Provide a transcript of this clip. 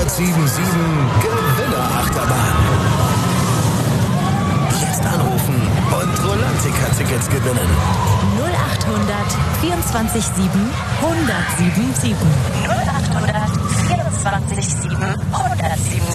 1077 Gewinnerachterbahn. Jetzt anrufen und Rolantica-Tickets gewinnen. 0800 24 7 1077. 0800 24 7 1077.